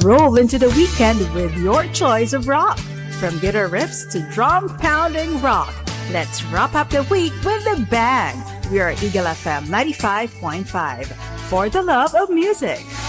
Roll into the weekend with your choice of rock. From guitar riffs to drum pounding rock. Let's wrap up the week with a bang. We are Eagle FM 95.5 for the love of music.